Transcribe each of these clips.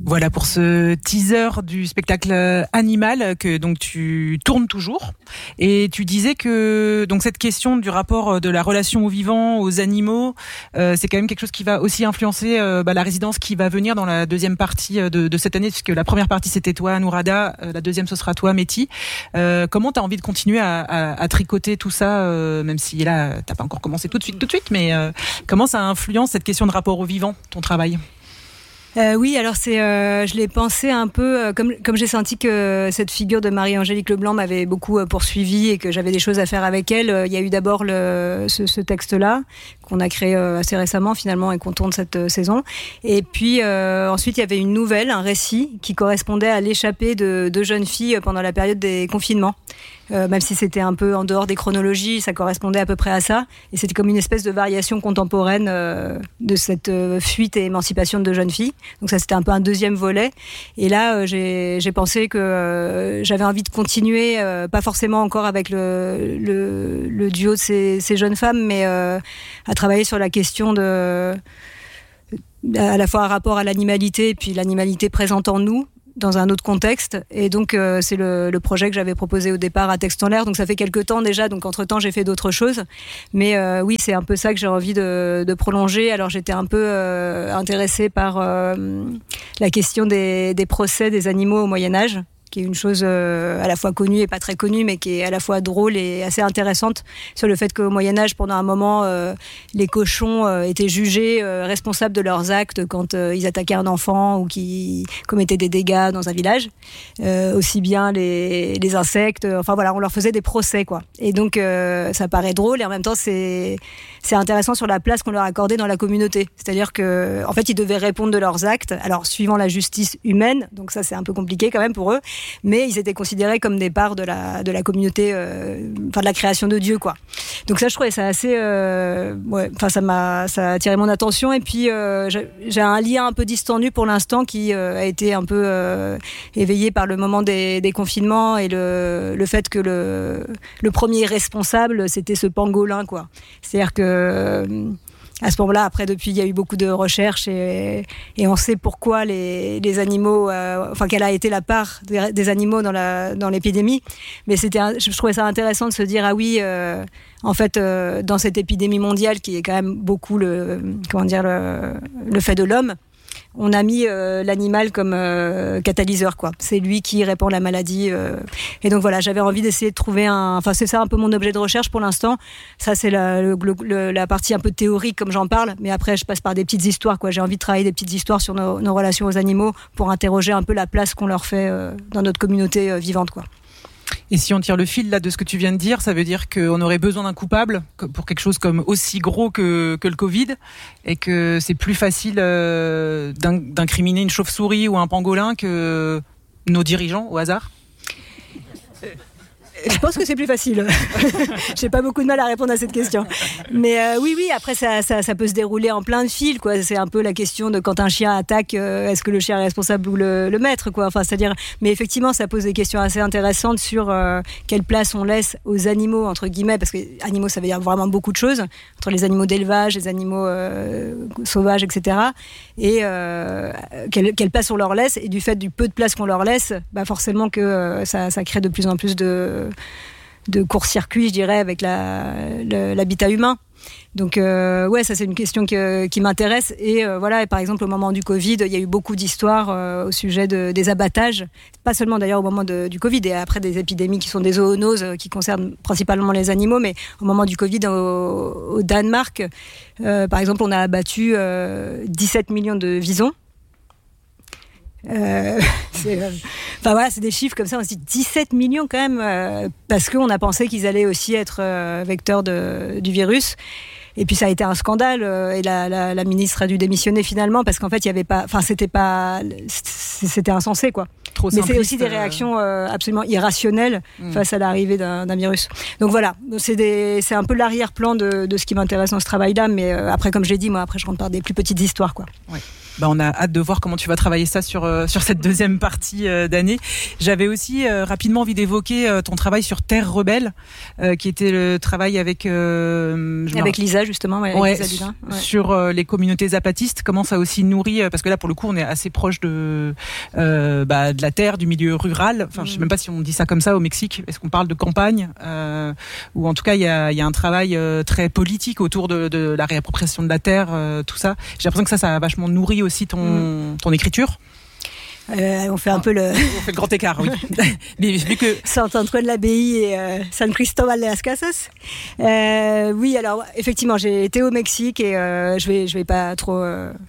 Voilà pour ce teaser du spectacle Animal que donc tu tournes toujours, et tu disais que donc cette question du rapport de la relation aux vivants, aux animaux, c'est quand même quelque chose qui va aussi influencer la résidence qui va venir dans la deuxième partie de cette année, puisque la première partie c'était toi Anourada, la deuxième ce sera toi Métis. Comment t'as envie de continuer à tricoter tout ça, même si là t'as pas encore commencé tout de suite, mais comment ça influence cette question de rapport aux vivants, ton travail? Oui, alors je l'ai pensé un peu comme j'ai senti que cette figure de Marie-Angélique Leblanc m'avait beaucoup poursuivie et que j'avais des choses à faire avec elle. Il y a eu d'abord ce texte-là qu'on a créé assez récemment finalement et qu'on tourne cette saison. Et puis ensuite il y avait une nouvelle, un récit qui correspondait à l'échappée de deux jeunes filles pendant la période des confinements. Même si c'était un peu en dehors des chronologies, ça correspondait à peu près à ça. Et c'était comme une espèce de variation contemporaine de cette fuite et émancipation de deux jeunes filles. Donc ça, c'était un peu un deuxième volet. Et là, j'ai pensé que j'avais envie de continuer, pas forcément encore avec le duo de ces jeunes femmes, mais à travailler sur la question à la fois un rapport à l'animalité et puis l'animalité présente en nous, dans un autre contexte. Et donc c'est le projet que j'avais proposé au départ à Texte en l'air, donc ça fait quelques temps déjà, donc entre temps j'ai fait d'autres choses, mais oui, c'est un peu ça que j'ai envie de prolonger. Alors j'étais un peu intéressée par la question des procès des animaux au Moyen-Âge, qui est une chose à la fois connue et pas très connue, mais qui est à la fois drôle et assez intéressante, sur le fait qu'au Moyen-Âge, pendant un moment, les cochons étaient jugés responsables de leurs actes quand ils attaquaient un enfant ou qui commettaient des dégâts dans un village. Aussi bien les insectes, enfin voilà, on leur faisait des procès, quoi. Et donc, ça paraît drôle et en même temps, c'est intéressant sur la place qu'on leur accordait dans la communauté. C'est-à-dire que, en fait, ils devaient répondre de leurs actes, alors suivant la justice humaine, donc ça c'est un peu compliqué quand même pour eux, mais ils étaient considérés comme des parts de la communauté, de la création de Dieu, quoi. Donc ça, je trouvais ça assez, ça a attiré mon attention. Et puis j'ai un lien un peu distendu pour l'instant qui a été un peu éveillé par le moment des confinements et le fait que le premier responsable, c'était ce pangolin, quoi. C'est-à-dire que à ce moment-là, après, depuis, il y a eu beaucoup de recherches et on sait pourquoi les animaux, quelle a été la part des animaux dans l'épidémie. Mais je trouvais ça intéressant de se dire, ah oui, en fait, dans cette épidémie mondiale qui est quand même beaucoup le fait de l'homme, on a mis l'animal comme catalyseur, quoi. C'est lui qui répand la maladie. Et donc voilà, j'avais envie d'essayer de trouver c'est ça un peu mon objet de recherche pour l'instant. Ça, c'est la partie un peu théorique, comme j'en parle. Mais après, je passe par des petites histoires, quoi. J'ai envie de travailler des petites histoires sur nos relations aux animaux pour interroger un peu la place qu'on leur fait dans notre communauté vivante, quoi. Et si on tire le fil là de ce que tu viens de dire, ça veut dire qu'on aurait besoin d'un coupable pour quelque chose comme aussi gros que le Covid, et que c'est plus facile d'incriminer une chauve-souris ou un pangolin que nos dirigeants au hasard? Je pense que c'est plus facile. J'ai pas beaucoup de mal à répondre à cette question. Mais oui, après ça peut se dérouler en plein de fils, quoi. C'est un peu la question de quand un chien attaque, est-ce que le chien est responsable ou le maître, quoi. Enfin, c'est-à-dire, mais effectivement, ça pose des questions assez intéressantes sur quelle place on laisse aux animaux, entre guillemets, parce que animaux, ça veut dire vraiment beaucoup de choses, entre les animaux d'élevage, les animaux sauvages, etc. Et quelle place on leur laisse, et du fait du peu de place qu'on leur laisse, forcément que ça crée de plus en plus de court-circuit, je dirais, avec l'habitat humain. Donc ça c'est une question qui m'intéresse. Et et par exemple au moment du Covid, il y a eu beaucoup d'histoires au sujet des abattages, pas seulement d'ailleurs au moment du Covid et après des épidémies qui sont des zoonoses qui concernent principalement les animaux, mais au moment du Covid au Danemark, par exemple, on a abattu 17 millions de visons. C'est des chiffres comme ça, on se dit 17 millions quand même, parce qu'on a pensé qu'ils allaient aussi être vecteurs du virus. Et puis ça a été un scandale, et la ministre a dû démissionner finalement, parce qu'en fait il y avait pas, c'était insensé, quoi. Mais c'est aussi des réactions absolument irrationnelles face à l'arrivée d'un virus. Donc voilà, c'est un peu l'arrière-plan de ce qui m'intéresse dans ce travail-là. Mais après, comme je l'ai dit, moi après je rentre par des plus petites histoires, quoi. Ouais. On a hâte de voir comment tu vas travailler ça sur cette deuxième partie d'année. J'avais aussi rapidement envie d'évoquer ton travail sur Terre Rebelle, qui était le travail avec Lisa justement, Lisa Dudin, sur les communautés zapatistes. Comment ça aussi nourrit, parce que là pour le coup on est assez proche de la terre, du milieu rural. Enfin, je sais même pas si on dit ça comme ça au Mexique. Est-ce qu'on parle de campagne, ou en tout cas il y a un travail très politique autour de la réappropriation de la terre, tout ça. J'ai l'impression que ça a vachement nourri aussi ton écriture. On fait un peu on fait le grand écart, oui. Mais vu que Saint-Antoine-l'Abbaye et San Cristóbal de las Casas. Oui, alors effectivement, j'ai été au Mexique et je vais pas trop.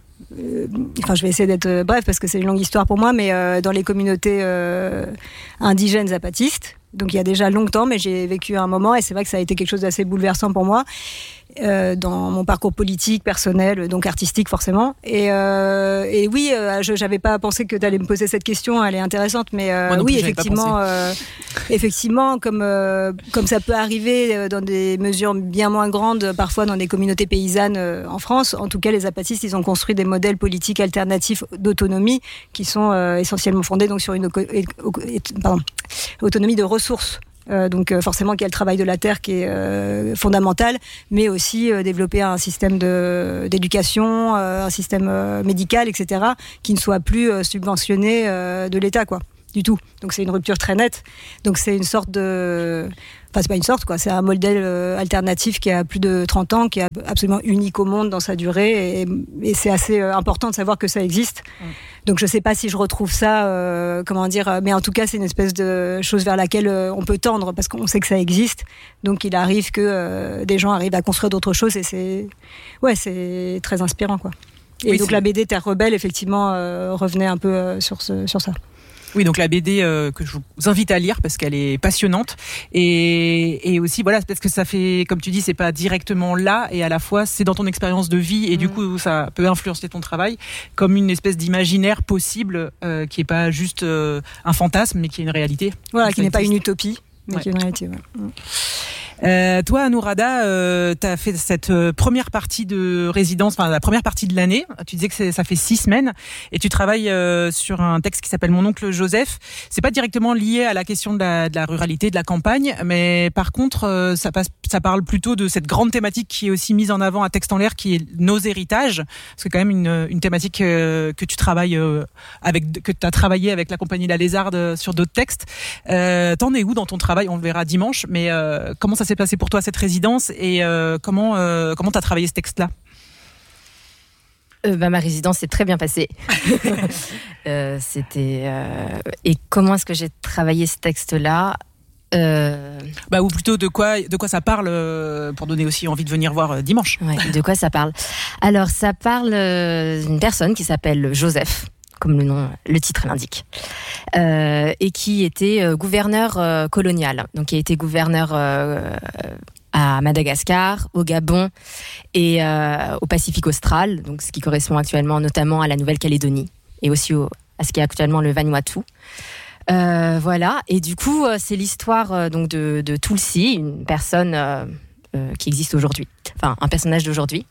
Je vais essayer d'être bref parce que c'est une longue histoire pour moi, mais dans les communautés indigènes zapatistes. Donc il y a déjà longtemps, mais j'ai vécu un moment et c'est vrai que ça a été quelque chose d'assez bouleversant pour moi. Dans mon parcours politique, personnel, donc artistique forcément. Et oui, j'avais pas pensé que tu allais me poser cette question, elle est intéressante, mais oui, effectivement, comme ça peut arriver dans des mesures bien moins grandes, parfois dans des communautés paysannes en France. En tout cas, les zapatistes, ils ont construit des modèles politiques alternatifs d'autonomie qui sont essentiellement fondés donc sur une autonomie de ressources. Donc forcément qu'il y a le travail de la terre qui est fondamental, mais aussi développer un système d'éducation, un système médical, etc., qui ne soit plus subventionné de l'État, quoi, du tout. Donc c'est une rupture très nette. Donc c'est une sorte de... Enfin, c'est pas une sorte, quoi. C'est un modèle alternatif qui a plus de 30 ans, qui est absolument unique au monde dans sa durée, et c'est assez important de savoir que ça existe. Donc je sais pas si je retrouve ça, mais en tout cas c'est une espèce de chose vers laquelle on peut tendre, parce qu'on sait que ça existe. Donc il arrive que des gens arrivent à construire d'autres choses, et c'est très inspirant, quoi. Et oui, donc la BD Terre Rebelle, effectivement, revenait un peu sur ça. Oui, donc la BD que je vous invite à lire parce qu'elle est passionnante, et aussi voilà, parce que ça fait, comme tu dis, c'est pas directement là, et à la fois c'est dans ton expérience de vie, et du coup ça peut influencer ton travail comme une espèce d'imaginaire possible, qui est pas juste un fantasme, mais qui est une réalité. Voilà, qui n'est pas une utopie, mais qui est une réalité. Ouais. Toi, Anourada, tu as fait cette première partie de résidence, enfin la première partie de l'année. Tu disais que ça fait 6 semaines, et tu travailles sur un texte qui s'appelle Mon oncle Joseph. C'est pas directement lié à la question de la ruralité, de la campagne, mais par contre, ça parle plutôt de cette grande thématique qui est aussi mise en avant à Texte en l'air, qui est nos héritages. C'est quand même une thématique que tu travailles que tu as travaillé avec la compagnie La Lézarde sur d'autres textes. T'en es où dans ton travail? On le verra dimanche, mais comment ça s'est passé pour toi cette résidence, et comment t'as travaillé ce texte-là? Ma résidence s'est très bien passée. Et comment est-ce que j'ai travaillé ce texte-là? Ou plutôt de quoi ça parle, pour donner aussi envie de venir voir dimanche. Ouais, de quoi ça parle? Alors ça parle d'une personne qui s'appelle Joseph, comme le titre l'indique, et qui était gouverneur colonial, donc qui a été gouverneur à Madagascar, au Gabon et au Pacifique austral, donc ce qui correspond actuellement notamment à la Nouvelle-Calédonie et aussi à ce qui est actuellement le Vanuatu. Voilà, et du coup c'est l'histoire donc de Tulsi, une personne qui existe aujourd'hui, enfin un personnage d'aujourd'hui,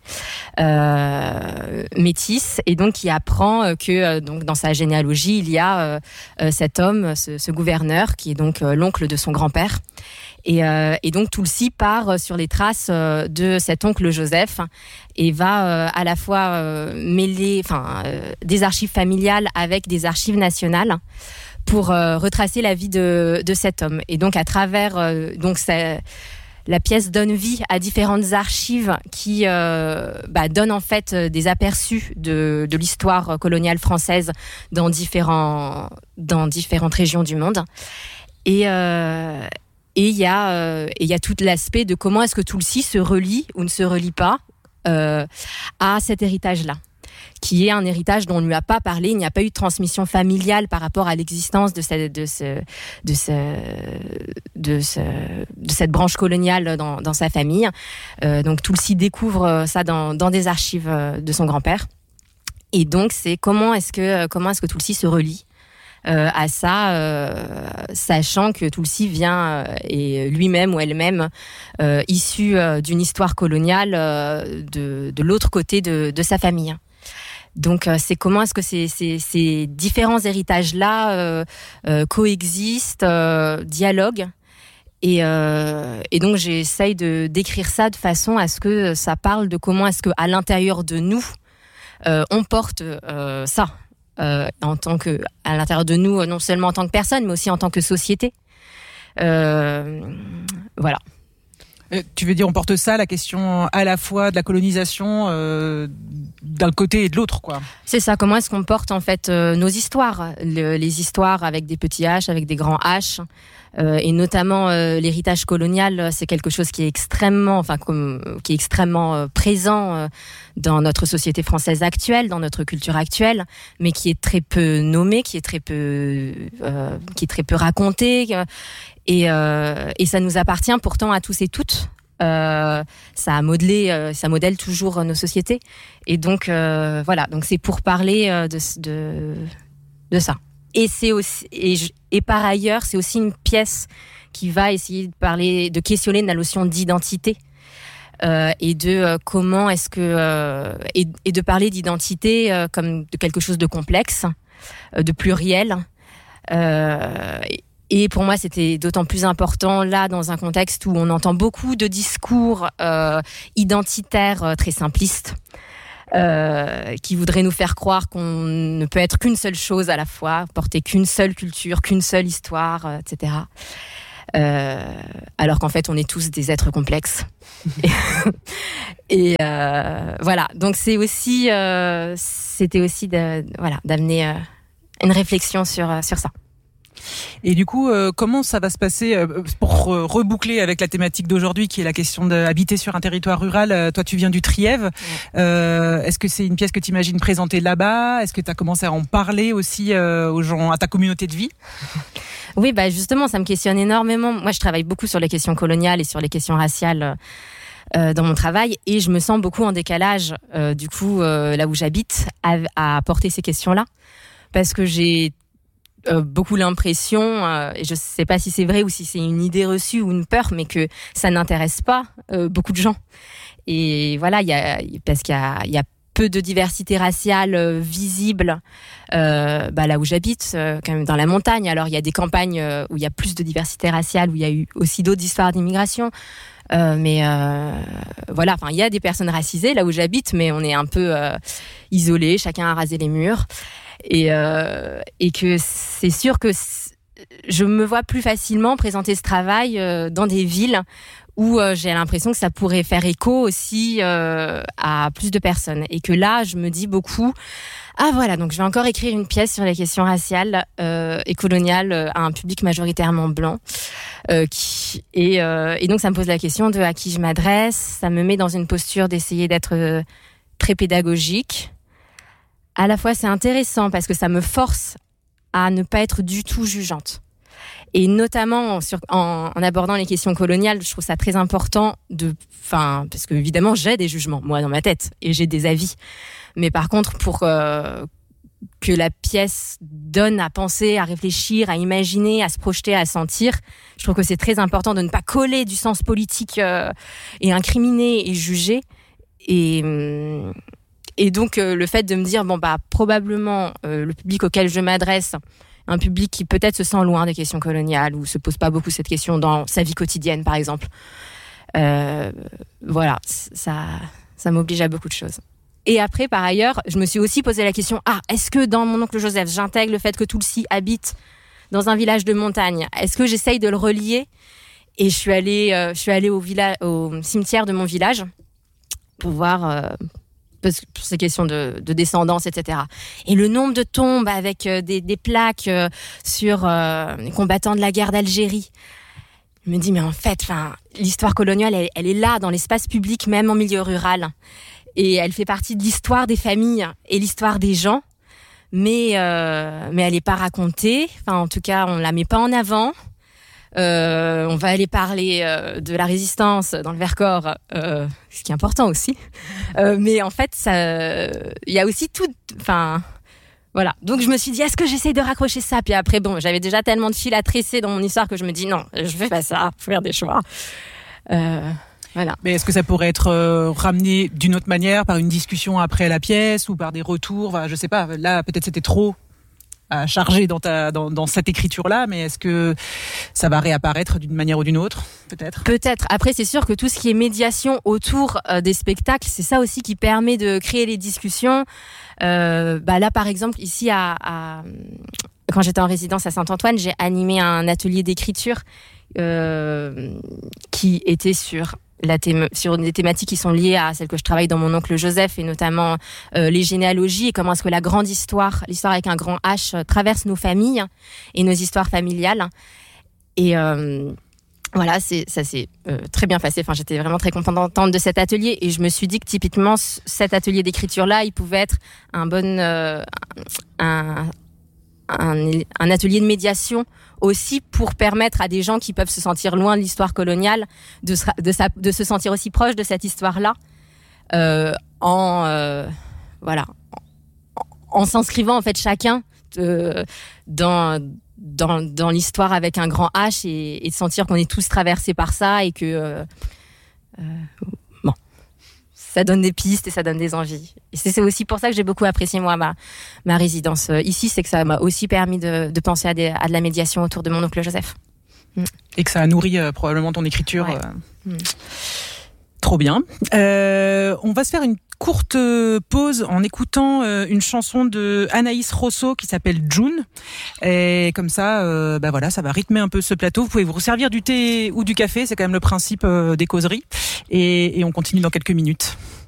métisse, et donc qui apprend que donc dans sa généalogie il y a cet homme, ce gouverneur qui est donc l'oncle de son grand-père, et donc Tulsi part sur les traces de cet oncle Joseph, et va à la fois mêler des archives familiales avec des archives nationales pour retracer la vie de cet homme. Et donc à travers la pièce donne vie à différentes archives qui donnent en fait des aperçus de l'histoire coloniale française dans différentes régions du monde. Et il y a tout l'aspect de comment est-ce que Tulsi se relie ou ne se relie pas à cet héritage-là, qui est un héritage dont on ne lui a pas parlé. Il n'y a pas eu de transmission familiale par rapport à l'existence de cette branche coloniale dans sa famille. Donc Tulsi découvre ça dans des archives de son grand-père. Et donc c'est comment est-ce que Tulsi se relie à ça, sachant que Tulsi vient et lui-même ou elle-même issu d'une histoire coloniale de l'autre côté de sa famille. Donc, c'est comment est-ce que ces différents héritages-là coexistent, dialoguent. Et donc, j'essaye de décrire ça de façon à ce que ça parle de comment est-ce qu'à l'intérieur de nous, on porte ça. À l'intérieur de nous, non seulement en tant que personne, mais aussi en tant que société. Voilà. Tu veux dire, on porte ça, la question à la fois de la colonisation d'un côté et de l'autre, quoi. C'est ça, comment est-ce qu'on porte en fait nos histoires, les histoires avec des petits H, avec des grands H, et notamment l'héritage colonial, c'est quelque chose qui est extrêmement présent dans notre société française actuelle, dans notre culture actuelle, mais qui est très peu nommé, qui est très peu raconté. Et ça nous appartient pourtant à tous et toutes. Ça modèle toujours nos sociétés. Et donc voilà, donc c'est pour parler de ça. Et c'est aussi et par ailleurs, c'est aussi une pièce qui va essayer de questionner la notion d'identité. Et de comment est-ce que et de parler d'identité comme de quelque chose de complexe, de pluriel. Et pour moi, c'était d'autant plus important là, dans un contexte où on entend beaucoup de discours identitaires très simplistes, qui voudraient nous faire croire qu'on ne peut être qu'une seule chose à la fois, porter qu'une seule culture, qu'une seule histoire, etc. Alors qu'en fait, on est tous des êtres complexes. Et voilà. Donc c'était aussi d'amener une réflexion sur ça. Et du coup, comment ça va se passer pour reboucler avec la thématique d'aujourd'hui, qui est la question d'habiter sur un territoire rural. Toi, tu viens du Trièves. Est-ce que c'est une pièce que tu imagines présenter là-bas ? Est-ce que tu as commencé à en parler aussi aux gens, à ta communauté de vie ? Oui, justement, ça me questionne énormément. Moi, je travaille beaucoup sur les questions coloniales et sur les questions raciales dans mon travail, et je me sens beaucoup en décalage, du coup, là où j'habite, à porter ces questions-là, parce que j'ai beaucoup l'impression, et je ne sais pas si c'est vrai ou si c'est une idée reçue ou une peur, mais que ça n'intéresse pas beaucoup de gens. Et voilà, parce qu'il y a peu de diversité raciale visible là où j'habite, quand même dans la montagne. Alors il y a des campagnes où il y a plus de diversité raciale, où il y a eu aussi d'autres histoires d'immigration. Mais voilà, il y a des personnes racisées là où j'habite, mais on est un peu isolés, chacun a rasé les murs. Et que c'est sûr que je me vois plus facilement présenter ce travail dans des villes où j'ai l'impression que ça pourrait faire écho aussi à plus de personnes. Et que là, je me dis beaucoup, voilà, donc je vais encore écrire une pièce sur les questions raciales et coloniales à un public majoritairement blanc. Et donc ça me pose la question de à qui je m'adresse. Ça me met dans une posture d'essayer d'être très pédagogique. À la fois, c'est intéressant parce que ça me force à ne pas être du tout jugeante. Et notamment en abordant les questions coloniales, je trouve ça très important parce que évidemment, j'ai des jugements, moi, dans ma tête, et j'ai des avis. Mais par contre, pour que la pièce donne à penser, à réfléchir, à imaginer, à se projeter, à sentir, je trouve que c'est très important de ne pas coller du sens politique et incriminer et juger. Et donc, le fait de me dire, probablement, le public auquel je m'adresse, un public qui peut-être se sent loin des questions coloniales ou se pose pas beaucoup cette question dans sa vie quotidienne, par exemple. Voilà, ça m'oblige à beaucoup de choses. Et après, par ailleurs, je me suis aussi posé la question, est-ce que dans Mon oncle Joseph, j'intègre le fait que Toulsi habite dans un village de montagne ? Est-ce que j'essaye de le relier ? Et je suis allée au cimetière de mon village pour voir... pour ces questions de descendance, etc. Et le nombre de tombes avec des plaques sur les combattants de la guerre d'Algérie. Je me dis, mais en fait, l'histoire coloniale, elle est là, dans l'espace public, même en milieu rural. Et elle fait partie de l'histoire des familles et l'histoire des gens. Mais elle n'est pas racontée. En tout cas, on ne la met pas en avant. On va aller parler de la résistance dans le Vercors, ce qui est important aussi. Mais en fait, il y a aussi tout. Voilà. Donc je me suis dit, est-ce que j'essaye de raccrocher ça ? Puis après, j'avais déjà tellement de fil à tresser dans mon histoire que je me dis non, je fais pas ça, faut faire des choix. Voilà. Mais est-ce que ça pourrait être ramené d'une autre manière, par une discussion après la pièce ou par des retours? Enfin, je sais pas. Là, peut-être c'était trop à charger dans cette écriture-là, mais est-ce que ça va réapparaître d'une manière ou d'une autre, peut-être? Peut-être. Après, c'est sûr que tout ce qui est médiation autour des spectacles, c'est ça aussi qui permet de créer les discussions. Là, par exemple, ici, quand j'étais en résidence à Saint-Antoine, j'ai animé un atelier d'écriture qui était sur des thématiques qui sont liées à celles que je travaille dans Mon oncle Joseph, et notamment les généalogies, et comment est-ce que la grande histoire avec un grand H, traverse nos familles et nos histoires familiales. Et voilà, ça s'est très bien passé. Enfin, j'étais vraiment très contente de cet atelier, et je me suis dit que typiquement cet atelier d'écriture-là, il pouvait être un atelier de médiation aussi, pour permettre à des gens qui peuvent se sentir loin de l'histoire coloniale de se sentir aussi proches de cette histoire-là, en s'inscrivant en fait chacun dans l'histoire avec un grand H, et de sentir qu'on est tous traversés par ça, et que ça donne des pistes et ça donne des envies. Et c'est aussi pour ça que j'ai beaucoup apprécié, moi, ma résidence ici, c'est que ça m'a aussi permis de penser à de la médiation autour de Mon oncle Joseph. Et que ça a nourri probablement ton écriture. Ouais. Trop bien. On va se faire une courte pause en écoutant une chanson de Anaïs Rosso qui s'appelle June. Et comme ça, ça va rythmer un peu ce plateau. Vous pouvez vous servir du thé ou du café, c'est quand même le principe des causeries. Et on continue dans quelques minutes.